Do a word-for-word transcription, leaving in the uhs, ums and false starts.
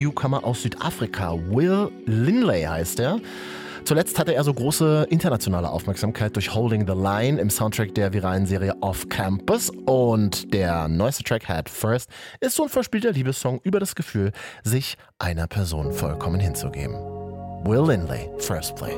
Newcomer aus Südafrika. Will Linley heißt er. Zuletzt hatte er so große internationale Aufmerksamkeit durch Holding the Line im Soundtrack der viralen Serie Off Campus. Und der neueste Track, Head First, ist so ein verspielter Liebessong über das Gefühl, sich einer Person vollkommen hinzugeben. Will Linley, First Play.